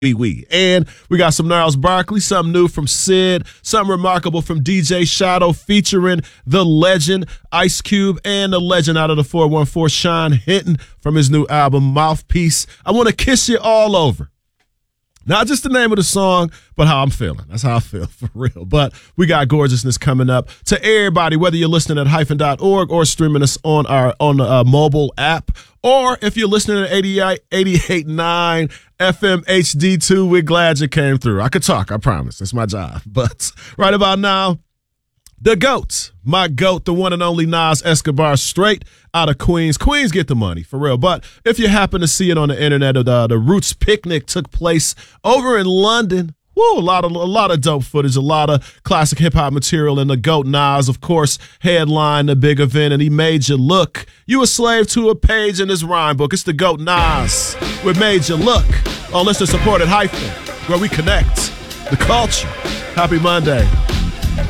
And we got some Gnarls Barkley, something new from Sid, something remarkable from DJ Shadow featuring the legend Ice Cube and the legend out of the 414, Sean Hinton, from his new album Mouthpiece. I Want to Kiss You All Over. Not just the name of the song, but how I'm feeling. That's how I feel, for real. But we got gorgeousness coming up. To everybody, whether you're listening at hyphen.org or streaming us on the mobile app, or if you're listening at 88.9 FM HD2, we're glad you came through. I could talk, I promise. That's my job. But right about now, the GOAT, my GOAT, the one and only Nas Escobar, straight out of Queens. Queens get the money, for real. But if you happen to see it on the internet, the Roots picnic took place over in London. Woo, a lot of dope footage, a lot of classic hip-hop material, and the GOAT Nas, of course, headlined the big event, and he made you look. You a slave to a page in his rhyme book. It's the GOAT Nas with Made You Look on Listener Supported Hyphen, where we connect the culture. Happy Monday.